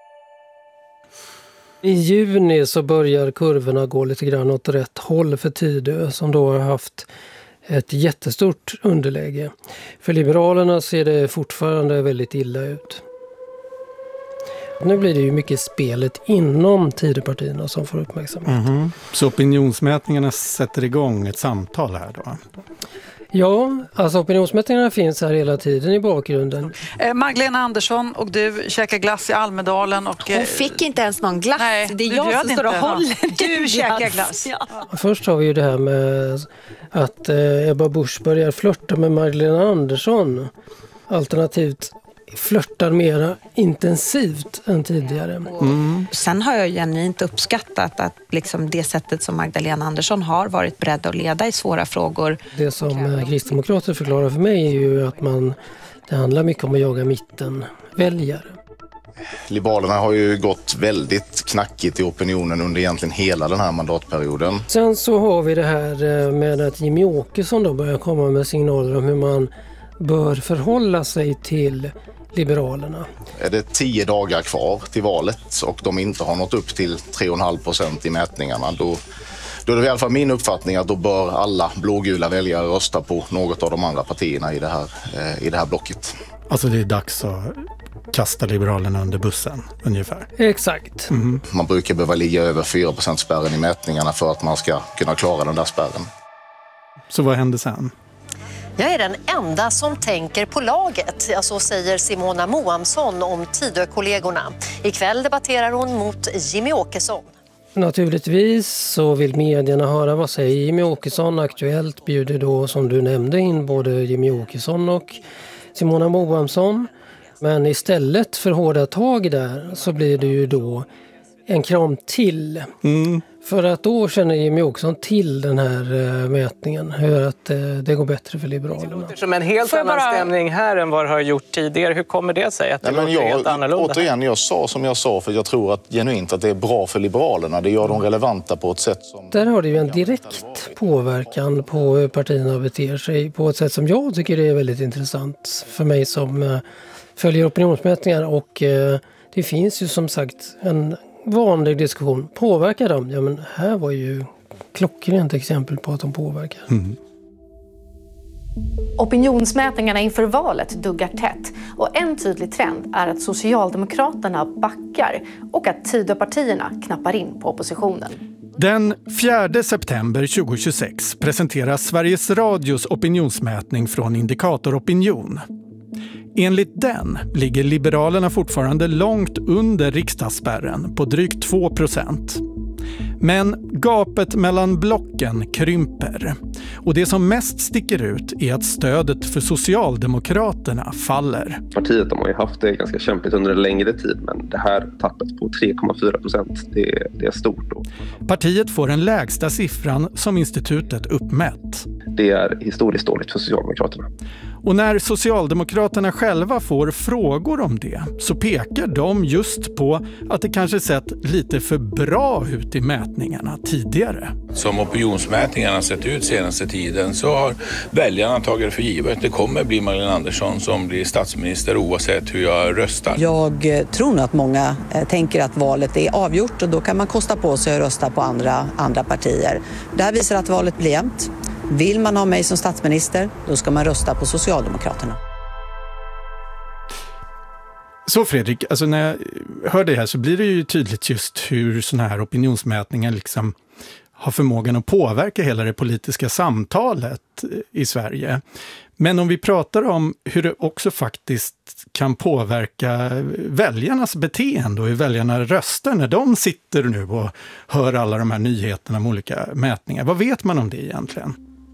I juni så börjar kurvorna gå lite grann åt rätt håll för Tidö, som då har haft ett jättestort underläge. För Liberalerna ser det fortfarande väldigt illa ut. Nu blir det ju mycket spelet inom Tidöpartierna som får uppmärksamhet. Mm-hmm. Så opinionsmätningarna sätter igång ett samtal här då? Ja, alltså opinionsmätningarna finns här hela tiden i bakgrunden. Eh, Magdalena Andersson och du käkar glass i Almedalen. Och, eh, hon fick inte ens någon glass. Nej, det är jag som står och håller. Du käkar glass. Ja. Först har vi ju det här med att eh, Ebba Busch börjar flirta med Magdalena Andersson. Alternativt flörtar mera intensivt än tidigare. Mm. Sen har jag genuint uppskattat att liksom det sättet som Magdalena Andersson har varit beredd att leda i svåra frågor. Det som kristdemokrater förklarar för mig är ju att man, det handlar mycket om att jaga mitten väljare. Liberalerna har ju gått väldigt knackigt i opinionen under egentligen hela den här mandatperioden. Sen så har vi det här med att Jimmy Åkesson då börjar komma med signaler om hur man bör förhålla sig till Liberalerna. Är det tio dagar kvar till valet och de inte har nått upp till tre komma fem procent i mätningarna, då, då är det i alla fall min uppfattning att då bör alla blågula väljare rösta på något av de andra partierna i det här, eh, i det här blocket. Alltså det är dags att kasta Liberalerna under bussen ungefär? Exakt. Mm. Man brukar behöva ligga över fyra procent spärren i mätningarna för att man ska kunna klara den där spärren. Så vad händer sen? Jag är den enda som tänker på laget, så alltså säger Simona Moamsson om Tidö-kollegorna. Ikväll debatterar hon mot Jimmy Åkesson. Naturligtvis så vill medierna höra vad säger Jimmy Åkesson. Aktuellt bjuder då, som du nämnde, in både Jimmy Åkesson och Simona Moamsson. Men istället för hårda tag där så blir det ju då en kram till. Mm. För att då känner Jimmy Åkesson till den här uh, mätningen, hur att uh, det går bättre för Liberalerna. Som en helt annan bara... stämning här än vad det har gjort tidigare. Hur kommer det sig att det Nej, men jag, helt annorlunda? Återigen, jag sa som jag sa, för jag tror att genuint att det är bra för Liberalerna. Det gör dem relevanta på ett sätt som... Där har det ju en direkt påverkan på hur partierna beter sig på ett sätt som jag tycker är väldigt intressant för mig som uh, följer opinionsmätningar. Och uh, det finns ju som sagt en vanlig diskussion. Påverkar de? Ja, men här var ju klockrent exempel på att de påverkar. Mm. Opinionsmätningarna inför valet duggar tätt och en tydlig trend är att Socialdemokraterna backar och att Tidöpartierna knappar in på oppositionen. Den fjärde september tjugohundratjugosex presenteras Sveriges Radios opinionsmätning från Indikator Opinion. Enligt den ligger Liberalerna fortfarande långt under riksdagsspärren på drygt två procent. Men gapet mellan blocken krymper. Och det som mest sticker ut är att stödet för Socialdemokraterna faller. Partiet de har ju haft det ganska kämpigt under en längre tid, men det här tappet på tre komma fyra procent, det, det är stort då. Partiet får den lägsta siffran som institutet uppmätt. det är historiskt dåligt för Socialdemokraterna. Och när Socialdemokraterna själva får frågor om det så pekar de just på att det kanske sett lite för bra ut i mätningarna tidigare. Som opinionsmätningarna sett ut senaste tiden så har väljarna tagit för givet. Det kommer bli Magdalena Andersson som blir statsminister oavsett hur jag röstar. Jag tror nog att många tänker att valet är avgjort och då kan man kosta på sig att rösta på andra, andra partier. Det här visar att valet blir jämnt. Vill man ha mig som statsminister, då ska man rösta på Socialdemokraterna. Så Fredrik, alltså när jag hör det här så blir det ju tydligt just hur såna här opinionsmätningar liksom har förmågan att påverka hela det politiska samtalet i Sverige. Men om vi pratar om hur det också faktiskt kan påverka väljarnas beteende och hur väljarna röstar när de sitter nu och hör alla de här nyheterna om olika mätningar. Vad vet man om det egentligen?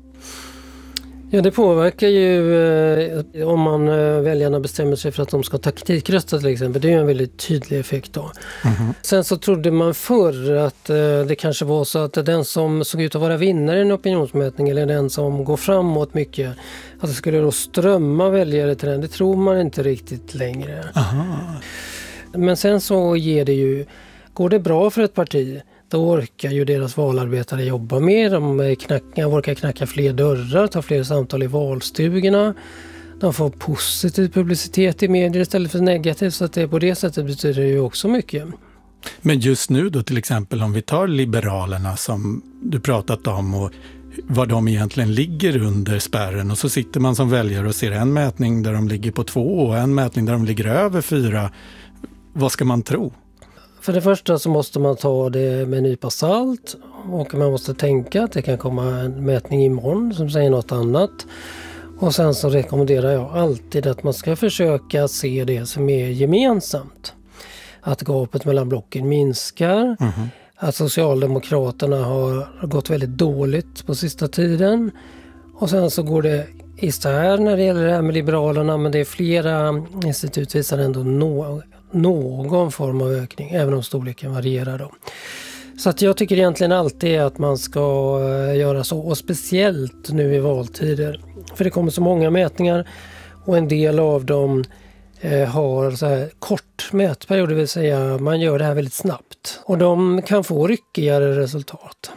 Ja, det påverkar ju eh, om man eh, väljarna bestämmer sig för att de ska taktikrösta till exempel. Det är ju en väldigt tydlig effekt då. Mm-hmm. Sen så trodde man förr att eh, det kanske var så att den som såg ut att vara vinnare i en opinionsmätning eller den som går framåt mycket, att det skulle då strömma väljare till den. Det tror man inte riktigt längre. Aha. Men sen så ger det ju, går det bra för ett parti, då orkar ju deras valarbetare jobba mer. De knackar, orkar knacka fler dörrar, ta fler samtal i valstugorna. De får positiv publicitet i medier istället för negativ, så att det på det sättet betyder det ju också mycket. Men just nu då till exempel om vi tar Liberalerna som du pratat om och vad de egentligen ligger under spärren, och så sitter man som väljare och ser en mätning där de ligger på två och en mätning där de ligger över fyra. Vad ska man tro? För det första så måste man ta det med en nypa salt och man måste tänka att det kan komma en mätning imorgon som säger något annat. Och sen så rekommenderar jag alltid att man ska försöka se det som är gemensamt. Att gapet mellan blocken minskar, mm-hmm. att Socialdemokraterna har gått väldigt dåligt på sista tiden. Och sen så går det isär när det gäller det här med Liberalerna, men det är flera institut visar ändå no- någon form av ökning, även om storleken varierar då. Så att jag tycker egentligen alltid att man ska göra så, och speciellt nu i valtider. För det kommer så många mätningar och en del av dem eh, har så här kort mätperiod, det vill säga man gör det här väldigt snabbt. Och de kan få ryckigare resultat.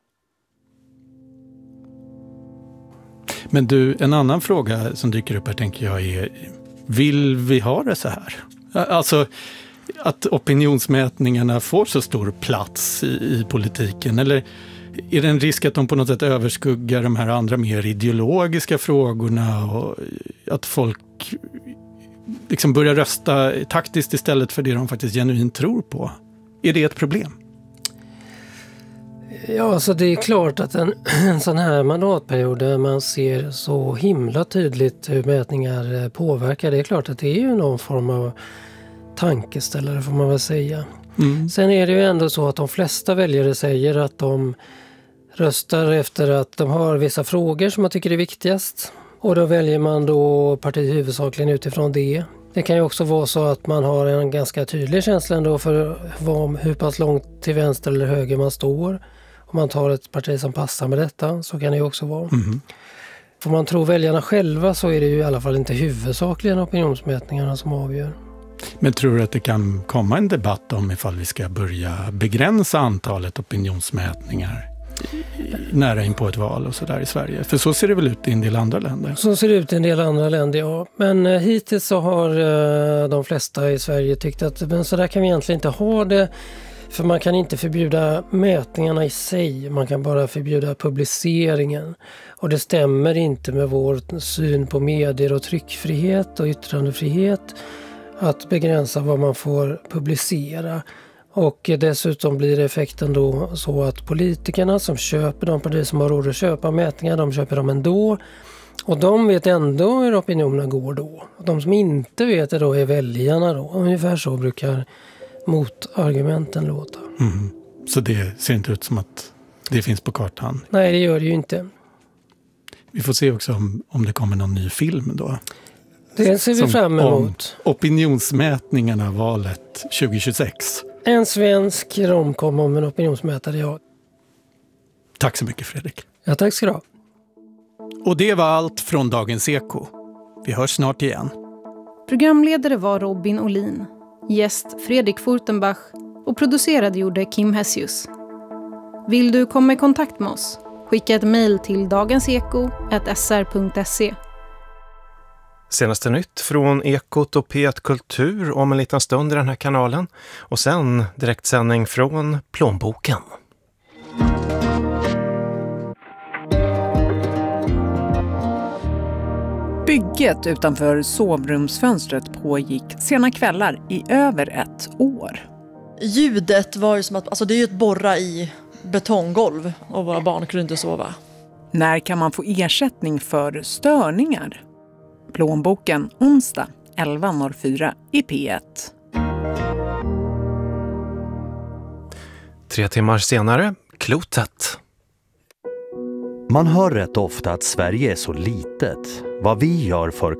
Men du, en annan fråga som dyker upp här tänker jag är, vill vi ha det så här? Alltså att opinionsmätningarna får så stor plats i, i politiken, eller är det en risk att de på något sätt överskuggar de här andra mer ideologiska frågorna och att folk liksom börjar rösta taktiskt istället för det de faktiskt genuint tror på? Är det ett problem? Ja, alltså det är klart att en, en sån här mandatperiod där man ser så himla tydligt hur mätningar påverkar, det är klart att det är ju någon form av tankeställare får man väl säga. Mm. Sen är det ju ändå så att de flesta väljare säger att de röstar efter att de har vissa frågor som man tycker är viktigast. Och då väljer man då parti huvudsakligen utifrån det. Det kan ju också vara så att man har en ganska tydlig känsla ändå för vad, hur pass långt till vänster eller höger man står. Om man tar ett parti som passar med detta, så kan det ju också vara. Mm. Får man tro väljarna själva så är det ju i alla fall inte huvudsakligen opinionsmätningarna som avgör. Men tror du att det kan komma en debatt om ifall vi ska börja begränsa antalet opinionsmätningar nära in på ett val och så där i Sverige? För så ser det väl ut i en del andra länder? Så ser det ut i en del andra länder, ja. Men eh, hittills så har eh, de flesta i Sverige tyckt att men så där kan vi egentligen inte ha det. För man kan inte förbjuda mätningarna i sig, man kan bara förbjuda publiceringen. Och det stämmer inte med vår syn på medier och tryckfrihet och yttrandefrihet att begränsa vad man får publicera. Och dessutom blir effekten då så att politikerna som köper de partier som har råd att köpa mätningar, de köper dem ändå. Och de vet ändå hur opinionen går då. De som inte vet det då är väljarna då. Ungefär så brukar motargumenten låta. Mm. Så det ser inte ut som att det finns på kartan? Nej, det gör det ju inte. Vi får se också om, om det kommer någon ny film då. Det ser vi som fram emot. Opinionsmätningarna valet tjugo tjugosex. En svensk romkom om en opinionsmätare, ja. Tack så mycket, Fredrik. Ja, tack ska du ha. Och det var allt från Dagens Eko. Vi hörs snart igen. Programledare var Robin Olin, gäst Fredrik Furtenbach och producerad gjorde Kim Hessius. Vill du komma i kontakt med oss? Skicka ett mejl till dagenseko snabel-a s r punkt se. Senaste nytt från Ekot och P ett Kultur om en liten stund i den här kanalen. Och sen direktsändning från Plånboken. Bygget utanför sovrumsfönstret pågick sena kvällar i över ett år. Ljudet var ju som att, alltså det är ju ett borra i betonggolv och våra barn kunde inte sova. När kan man få ersättning för störningar? Plånboken onsdag elva noll fyra i P ett. Tre timmar senare, Klotet. Man hör rätt ofta att Sverige är så litet. Vad vi gör för